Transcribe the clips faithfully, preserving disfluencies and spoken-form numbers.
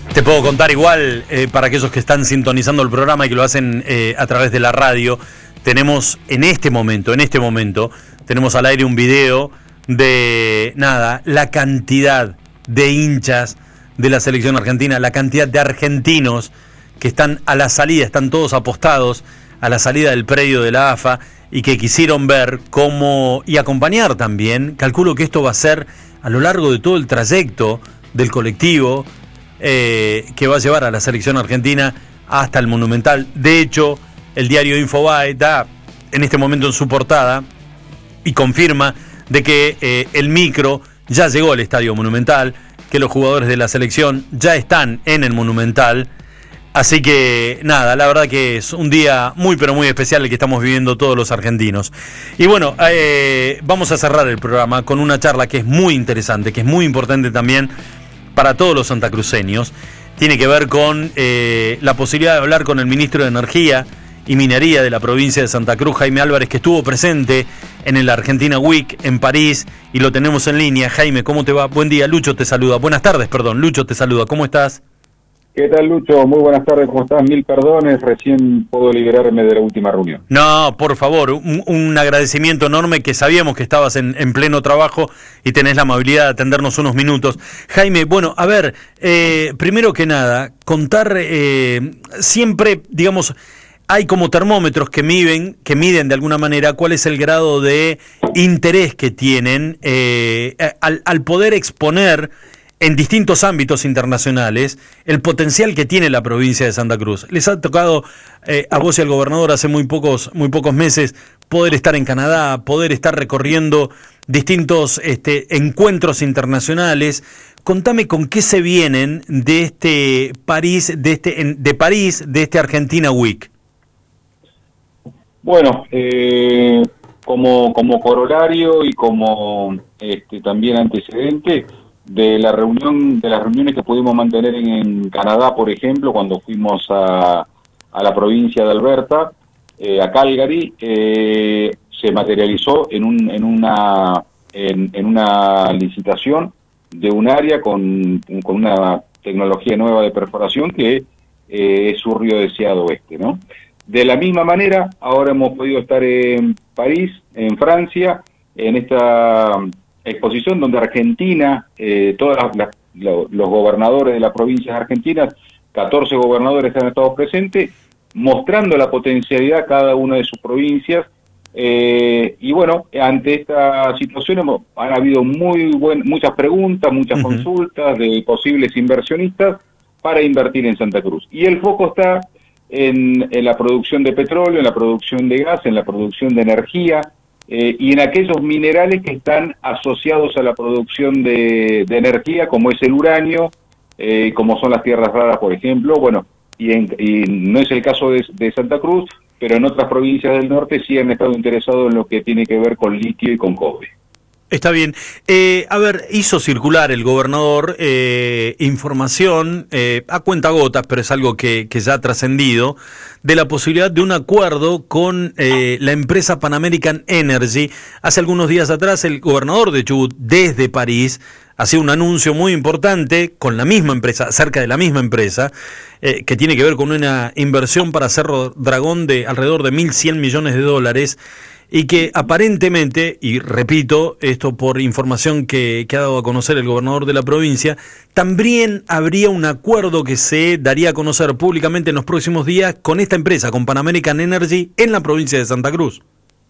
Te puedo contar igual, eh, para aquellos que están sintonizando el programa y que lo hacen eh, a través de la radio, tenemos en este momento, en este momento, tenemos al aire un video de, nada, la cantidad de hinchas de la selección argentina, la cantidad de argentinos que están a la salida, están todos apostados a la salida del predio de la A F A y que quisieron ver cómo, y acompañar también, calculo que esto va a ser a lo largo de todo el trayecto del colectivo eh, que va a llevar a la selección argentina hasta el Monumental. De hecho, el diario Infobae da en este momento en su portada y confirma de que eh, el micro ya llegó al Estadio Monumental, que los jugadores de la selección ya están en el Monumental. Así que nada, la verdad que es un día muy pero muy especial el que estamos viviendo todos los argentinos. Y bueno, eh, vamos a cerrar el programa con una charla que es muy interesante, que es muy importante también para todos los santacruceños. Tiene que ver con eh, la posibilidad de hablar con el ministro de Energía y Minería de la provincia de Santa Cruz, Jaime Álvarez, que estuvo presente en el Argentina Week en París y lo tenemos en línea. Jaime, ¿cómo te va? Buen día, Lucho te saluda. Buenas tardes, perdón, Lucho te saluda. ¿Cómo estás? ¿Qué tal, Lucho? Muy buenas tardes, ¿cómo estás? Mil perdones, recién puedo liberarme de la última reunión. No, por favor, un, un agradecimiento enorme, que sabíamos que estabas en, en pleno trabajo y tenés la amabilidad de atendernos unos minutos. Jaime, bueno, a ver, eh, primero que nada, contar eh, siempre, digamos, hay como termómetros que miden, que miden de alguna manera cuál es el grado de interés que tienen eh, al, al poder exponer en distintos ámbitos internacionales el potencial que tiene la provincia de Santa Cruz. Les ha tocado eh, a vos y al gobernador hace muy pocos muy pocos meses poder estar en Canadá, poder estar recorriendo distintos este, encuentros internacionales. Contame con qué se vienen de este París, de este de París, de este Argentina Week. Bueno, eh, como como corolario y como este, también antecedente de la reunión, de las reuniones que pudimos mantener en, en Canadá, por ejemplo, cuando fuimos a, a la provincia de Alberta, eh, a Calgary, eh, se materializó en un, en una en, en una licitación de un área con, con una tecnología nueva de perforación que eh, es su río deseado oeste, ¿no? De la misma manera, ahora hemos podido estar en París, en Francia, en esta exposición donde Argentina, eh, todos los gobernadores de las provincias argentinas, catorce gobernadores han estado presentes, mostrando la potencialidad de cada una de sus provincias, eh, y bueno, ante esta situación hemos, han habido muy buen, muchas preguntas, muchas uh-huh. consultas de posibles inversionistas para invertir en Santa Cruz. Y el foco está en, en la producción de petróleo, en la producción de gas, en la producción de energía, Eh, y en aquellos minerales que están asociados a la producción de, de energía, como es el uranio, eh, como son las tierras raras, por ejemplo, bueno, y, en, y no es el caso de, de Santa Cruz, pero en otras provincias del norte sí han estado interesados en lo que tiene que ver con litio y con cobre. Está bien. Eh, a ver, hizo circular el gobernador eh, información eh, a cuentagotas, pero es algo que, que ya ha trascendido, de la posibilidad de un acuerdo con eh, la empresa Pan American Energy. Hace algunos días atrás el gobernador de Chubut, desde París, hacía un anuncio muy importante con la misma empresa, cerca de la misma empresa, eh, que tiene que ver con una inversión para Cerro Dragón de alrededor de mil cien millones de dólares, y que aparentemente, y repito, esto por información que, que ha dado a conocer el gobernador de la provincia, también habría un acuerdo que se daría a conocer públicamente en los próximos días con esta empresa, con Pan American Energy, en la provincia de Santa Cruz.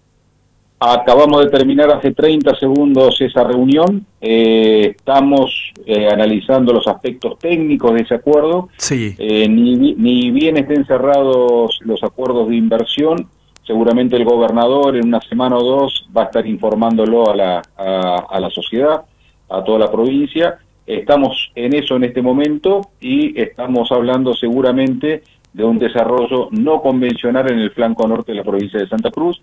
Acabamos de terminar hace treinta segundos esa reunión, eh, estamos eh, analizando los aspectos técnicos de ese acuerdo, sí. eh, ni, ni bien estén cerrados los acuerdos de inversión, seguramente el gobernador en una semana o dos va a estar informándolo a la, a, a la sociedad, a toda la provincia. Estamos en eso en este momento y estamos hablando seguramente de un desarrollo no convencional en el flanco norte de la provincia de Santa Cruz,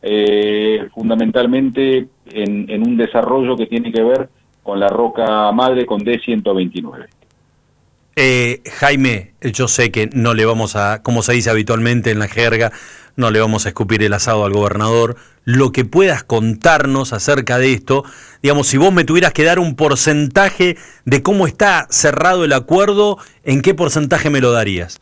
eh, fundamentalmente en, en un desarrollo que tiene que ver con la roca madre, con D ciento veintinueve. Eh, Jaime, yo sé que no le vamos a, como se dice habitualmente en la jerga, no le vamos a escupir el asado al gobernador, lo que puedas contarnos acerca de esto, digamos, si vos me tuvieras que dar un porcentaje de cómo está cerrado el acuerdo, ¿en qué porcentaje me lo darías?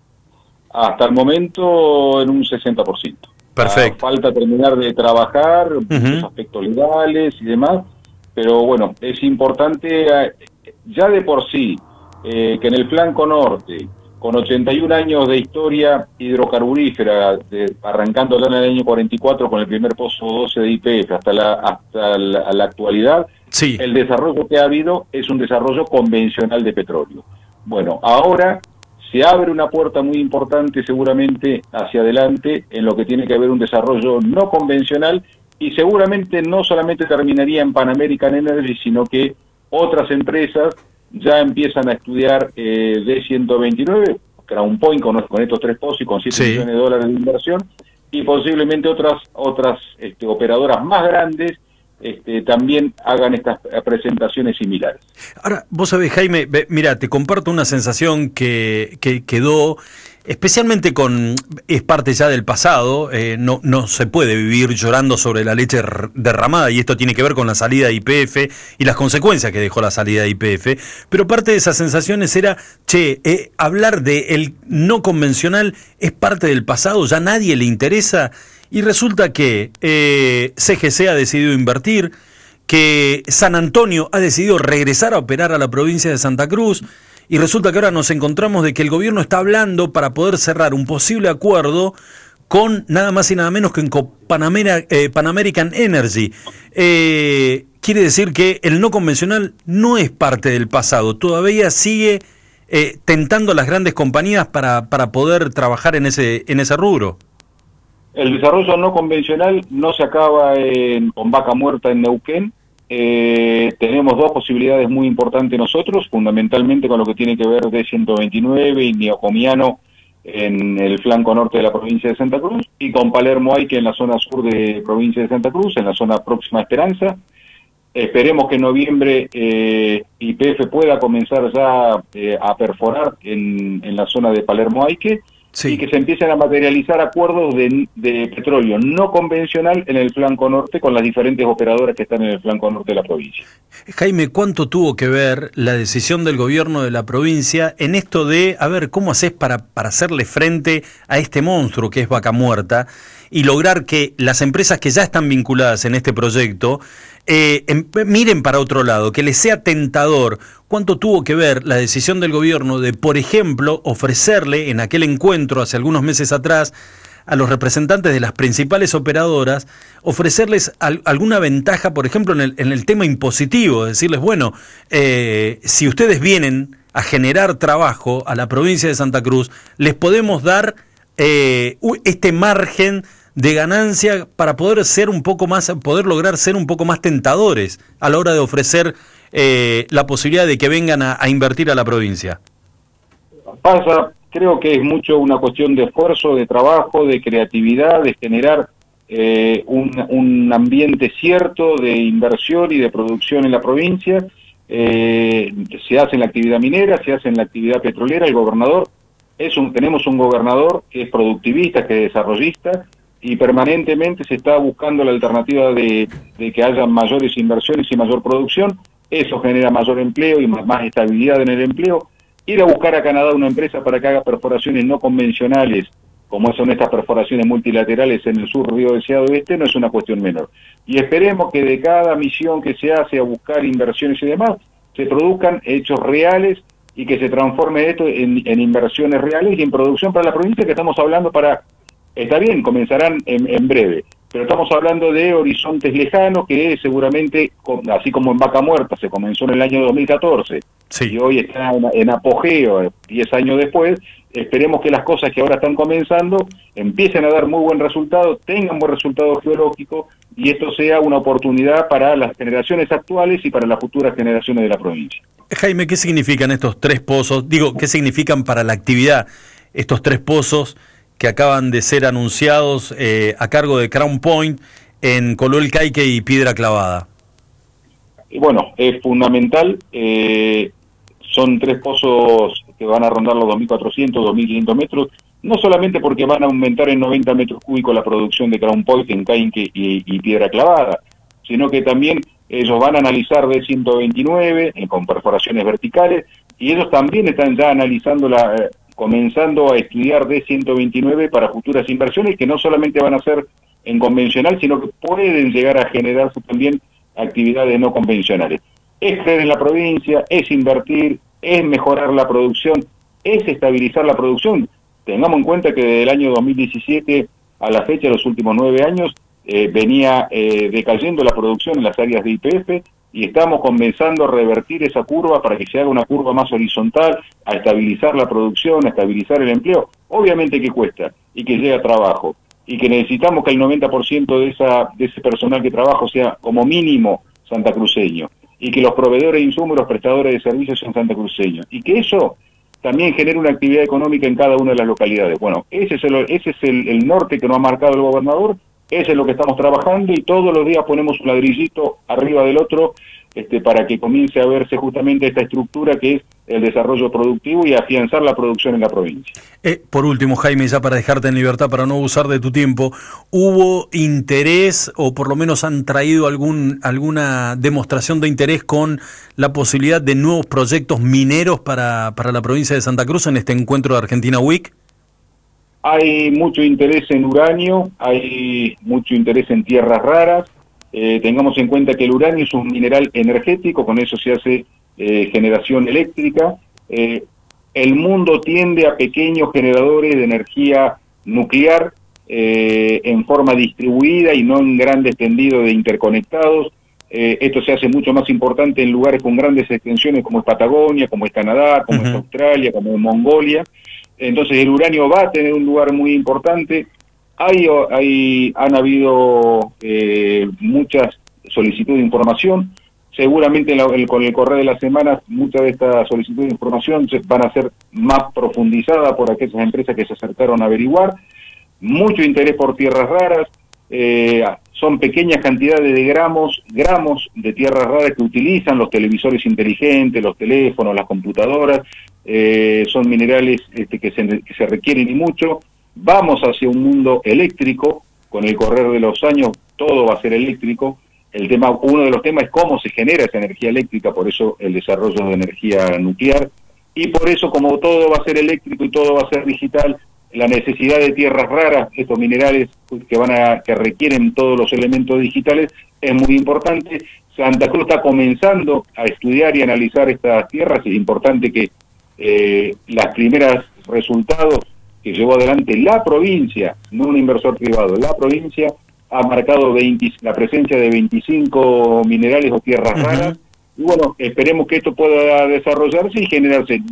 Hasta el momento en un sesenta por ciento. Perfecto. Ah, falta terminar de trabajar, uh-huh. los aspectos legales y demás, pero bueno, es importante, ya de por sí, eh, que en el flanco norte, con ochenta y un años de historia hidrocarburífera, de, arrancando ya en el año cuarenta y cuatro con el primer pozo doce de Y P F hasta la, hasta la, la actualidad, sí. el desarrollo que ha habido es un desarrollo convencional de petróleo. Bueno, ahora se abre una puerta muy importante seguramente hacia adelante en lo que tiene que haber un desarrollo no convencional y seguramente no solamente terminaría en Pan American Energy, sino que otras empresas ya empiezan a estudiar eh, D ciento veintinueve, Crown Point con, con estos tres pozos y con siete sí. millones de dólares de inversión, y posiblemente otras otras este, operadoras más grandes Este, también hagan estas presentaciones similares. Ahora, vos sabés, Jaime, mira, te comparto una sensación que, que quedó, especialmente con, es parte ya del pasado, eh, no, no se puede vivir llorando sobre la leche derramada, y esto tiene que ver con la salida de Y P F y las consecuencias que dejó la salida de Y P F, pero parte de esas sensaciones era, che, eh, hablar de el no convencional es parte del pasado, ya nadie le interesa. Y resulta que eh, C G C ha decidido invertir, que San Antonio ha decidido regresar a operar a la provincia de Santa Cruz, y resulta que ahora nos encontramos de que el gobierno está hablando para poder cerrar un posible acuerdo con nada más y nada menos que con Pan, Ameri- eh, Pan American Energy. Eh, quiere decir que el no convencional no es parte del pasado, todavía sigue eh, tentando a las grandes compañías para, para poder trabajar en ese, en ese rubro. El desarrollo no convencional no se acaba en, con Vaca Muerta en Neuquén. Eh, tenemos dos posibilidades muy importantes nosotros, fundamentalmente con lo que tiene que ver D ciento veintinueve y Neocomiano en el flanco norte de la provincia de Santa Cruz, y con Palermo Hayque en la zona sur de provincia de Santa Cruz, en la zona próxima a Esperanza. Esperemos que en noviembre eh, Y P F pueda comenzar ya eh, a perforar en, en la zona de Palermo Hayque. Sí. Y que se empiecen a materializar acuerdos de, de petróleo no convencional en el flanco norte con las diferentes operadoras que están en el flanco norte de la provincia. Jaime, ¿cuánto tuvo que ver la decisión del gobierno de la provincia en esto de, a ver, cómo haces para, para hacerle frente a este monstruo que es Vaca Muerta y lograr que las empresas que ya están vinculadas en este proyecto eh, em, miren para otro lado, que les sea tentador? ¿Cuánto tuvo que ver la decisión del gobierno de, por ejemplo, ofrecerle en aquel encuentro hace algunos meses atrás a los representantes de las principales operadoras, ofrecerles al, alguna ventaja, por ejemplo, en el, en el tema impositivo, decirles, bueno, eh, si ustedes vienen a generar trabajo a la provincia de Santa Cruz, les podemos dar eh, este margen de ganancia para poder ser un poco más, poder lograr ser un poco más tentadores a la hora de ofrecer eh, la posibilidad de que vengan a, a invertir a la provincia? Pasa, creo que es mucho una cuestión de esfuerzo, de trabajo, de creatividad, de generar eh, un, un ambiente cierto de inversión y de producción en la provincia. Eh, se hace en la actividad minera, se hace en la actividad petrolera. El gobernador, es un, tenemos un gobernador que es productivista, que es desarrollista, y permanentemente se está buscando la alternativa de, de que haya mayores inversiones y mayor producción. Eso genera mayor empleo y más, más estabilidad en el empleo. Ir a buscar a Canadá una empresa para que haga perforaciones no convencionales, como son estas perforaciones multilaterales en el sur Río Deseado Oeste, no es una cuestión menor. Y esperemos que de cada misión que se hace a buscar inversiones y demás, se produzcan hechos reales y que se transforme esto en, en inversiones reales y en producción para la provincia, que estamos hablando para... Está bien, comenzarán en, en breve, pero estamos hablando de horizontes lejanos que seguramente, así como en Vaca Muerta se comenzó en el año dos mil catorce, sí, y hoy está en, en apogeo, diez años después, esperemos que las cosas que ahora están comenzando empiecen a dar muy buen resultado, tengan buen resultado geológico, y esto sea una oportunidad para las generaciones actuales y para las futuras generaciones de la provincia. Jaime, ¿qué significan estos tres pozos? Digo, ¿qué significan para la actividad estos tres pozos que acaban de ser anunciados eh, a cargo de Crown Point en Coloel Caique y Piedra Clavada? Y bueno, es fundamental, eh, son tres pozos que van a rondar los dos mil cuatrocientos, dos mil quinientos metros, no solamente porque van a aumentar en noventa metros cúbicos la producción de Crown Point, Encainque y, y Piedra Clavada, sino que también ellos van a analizar D ciento veintinueve eh, con perforaciones verticales, y ellos también están ya analizando la, eh, comenzando a estudiar D ciento veintinueve para futuras inversiones que no solamente van a ser en convencional, sino que pueden llegar a generarse también actividades no convencionales. Es creer en la provincia, es invertir, es mejorar la producción, es estabilizar la producción. Tengamos en cuenta que desde el año dos mil diecisiete a la fecha, los últimos nueve años, eh, venía eh, decayendo la producción en las áreas de Y P F, y estamos comenzando a revertir esa curva para que se haga una curva más horizontal, a estabilizar la producción, a estabilizar el empleo. Obviamente que cuesta y que llega trabajo, y que necesitamos que el noventa por ciento de, esa, de ese personal que trabaja sea como mínimo santacruceño, y que los proveedores de insumos, los prestadores de servicios sean santacruceños, y que eso también genere una actividad económica en cada una de las localidades. Bueno, ese es el, ese es el, el norte que nos ha marcado el gobernador. Eso es lo que estamos trabajando, y todos los días ponemos un ladrillito arriba del otro este, para que comience a verse justamente esta estructura que es el desarrollo productivo y afianzar la producción en la provincia. Eh, por último, Jaime, ya para dejarte en libertad, para no abusar de tu tiempo, ¿hubo interés o por lo menos han traído algún alguna demostración de interés con la posibilidad de nuevos proyectos mineros para, para la provincia de Santa Cruz en este encuentro de Argentina Week? Hay mucho interés en uranio, hay mucho interés en tierras raras. Eh, tengamos en cuenta que el uranio es un mineral energético, con eso se hace eh, generación eléctrica. Eh, el mundo tiende a pequeños generadores de energía nuclear eh, en forma distribuida y no en grandes tendidos de interconectados. Eh, esto se hace mucho más importante en lugares con grandes extensiones como es Patagonia, como es Canadá, como uh-huh. es Australia, como es Mongolia. Entonces el uranio va a tener un lugar muy importante. Hay, hay, han habido eh, muchas solicitudes de información. Seguramente en la, el, con el correr de las semanas muchas de estas solicitudes de información se, van a ser más profundizadas por aquellas empresas que se acercaron a averiguar. Mucho interés por tierras raras. Eh, son pequeñas cantidades de gramos, gramos de tierras raras que utilizan los televisores inteligentes, los teléfonos, las computadoras. Eh, son minerales este, que, se, que se requieren y mucho. Vamos hacia un mundo eléctrico, con el correr de los años todo va a ser eléctrico. El tema, uno de los temas es cómo se genera esa energía eléctrica, por eso el desarrollo de energía nuclear, y por eso como todo va a ser eléctrico y todo va a ser digital, la necesidad de tierras raras, estos minerales que van a que requieren todos los elementos digitales, es muy importante. Santa Cruz está comenzando a estudiar y analizar estas tierras. Es importante que eh, las primeras resultados que llevó adelante la provincia, no un inversor privado, la provincia ha marcado veinte, la presencia de veinticinco minerales o tierras uh-huh. raras, y bueno, esperemos que esto pueda desarrollarse y generarse.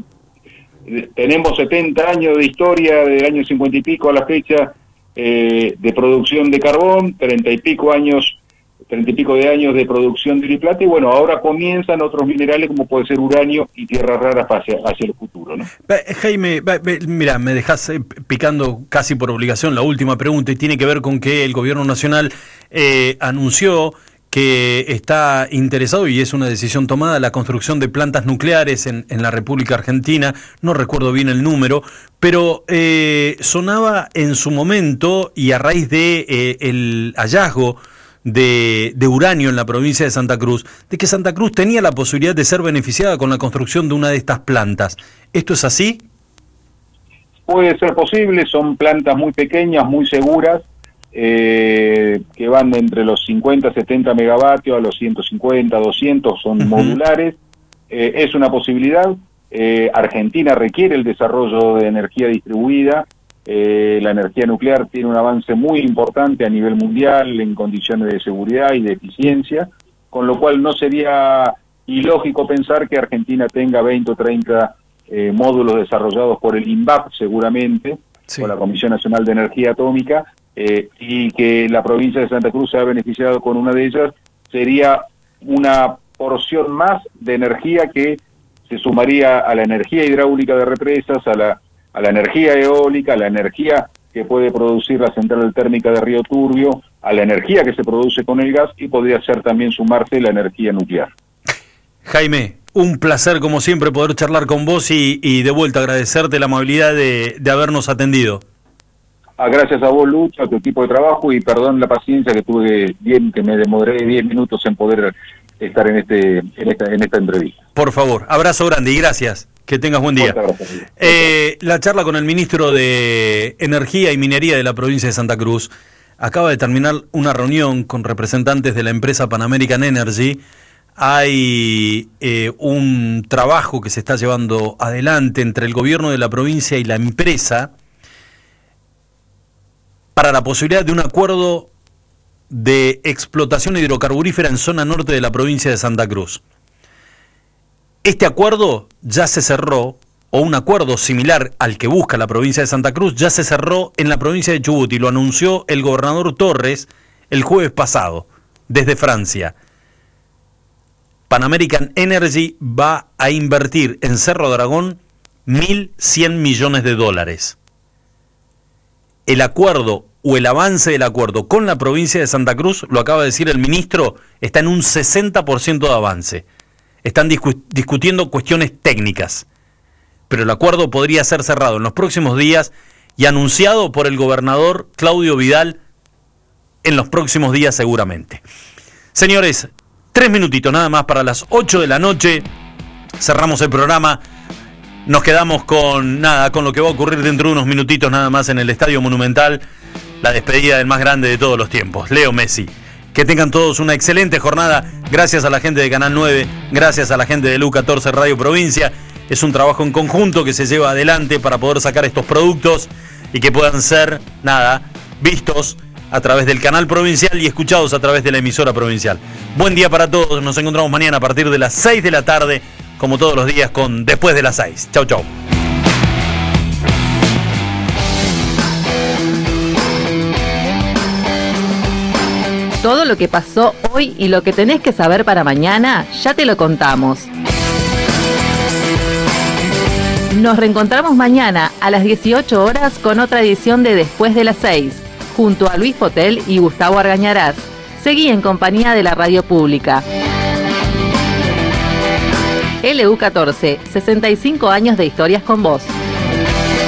Tenemos setenta años de historia, del año cincuenta y pico a la fecha, eh, de producción de carbón, treinta y pico años, treinta y pico de años de producción de oro y plata, y bueno, ahora comienzan otros minerales como puede ser uranio y tierras raras hacia, hacia el futuro, ¿no? Jaime, mira, me dejas picando casi por obligación la última pregunta, y tiene que ver con que el gobierno nacional eh, anunció que está interesado, y es una decisión tomada, la construcción de plantas nucleares en, en la República Argentina. No recuerdo bien el número, pero eh, sonaba en su momento, y a raíz de eh, el hallazgo de, de uranio en la provincia de Santa Cruz, de que Santa Cruz tenía la posibilidad de ser beneficiada con la construcción de una de estas plantas. ¿Esto es así? Puede ser posible, son plantas muy pequeñas, muy seguras, Eh, que van entre los cincuenta, setenta megavatios a los ciento cincuenta, doscientos, son uh-huh. modulares. Eh, es una posibilidad. Eh, Argentina requiere el desarrollo de energía distribuida. Eh, la energía nuclear tiene un avance muy importante a nivel mundial en condiciones de seguridad y de eficiencia, con lo cual no sería ilógico pensar que Argentina tenga veinte o treinta eh, módulos desarrollados por el INVAP seguramente, sí. por la Comisión Nacional de Energía Atómica, Eh, y que la provincia de Santa Cruz se ha beneficiado con una de ellas. Sería una porción más de energía que se sumaría a la energía hidráulica de represas, a la, a la energía eólica, a la energía que puede producir la central térmica de Río Turbio, a la energía que se produce con el gas, y podría ser también sumarse la energía nuclear. Jaime, un placer como siempre poder charlar con vos y, y de vuelta agradecerte la amabilidad de, de habernos atendido. Ah, gracias a vos, Lucho, a tu equipo de trabajo, y perdón la paciencia que tuve, bien que me demoré diez minutos en poder estar en este en esta, en esta entrevista. Por favor, abrazo grande y gracias. Que tengas buen día. Eh, la charla con el ministro de Energía y Minería de la provincia de Santa Cruz. Acaba de terminar una reunión con representantes de la empresa Pan American Energy. Hay eh, un trabajo que se está llevando adelante entre el gobierno de la provincia y la empresa para la posibilidad de un acuerdo de explotación hidrocarburífera en zona norte de la provincia de Santa Cruz. Este acuerdo ya se cerró, o un acuerdo similar al que busca la provincia de Santa Cruz, ya se cerró en la provincia de Chubut y lo anunció el gobernador Torres el jueves pasado, desde Francia. Pan American Energy va a invertir en Cerro Dragón mil cien millones de dólares. El acuerdo o el avance del acuerdo con la provincia de Santa Cruz, lo acaba de decir el ministro, está en un sesenta por ciento de avance. Están discu- discutiendo cuestiones técnicas, pero el acuerdo podría ser cerrado en los próximos días y anunciado por el gobernador Claudio Vidal en los próximos días seguramente. Señores, tres minutitos nada más para las ocho de la noche. Cerramos el programa. Nos quedamos con nada, con lo que va a ocurrir dentro de unos minutitos nada más en el Estadio Monumental. La despedida del más grande de todos los tiempos, Leo Messi. Que tengan todos una excelente jornada. Gracias a la gente de Canal nueve, gracias a la gente de L U catorce Radio Provincia. Es un trabajo en conjunto que se lleva adelante para poder sacar estos productos y que puedan ser, nada, vistos a través del canal provincial y escuchados a través de la emisora provincial. Buen día para todos. Nos encontramos mañana a partir de las seis de la tarde, como todos los días, con Después de las seis. Chau, chau. Todo lo que pasó hoy y lo que tenés que saber para mañana, ya te lo contamos. Nos reencontramos mañana a las dieciocho horas con otra edición de Después de las seis, junto a Luis Potel y Gustavo Argañarás. Seguí en compañía de la radio pública. L U catorce, sesenta y cinco años de historias con vos.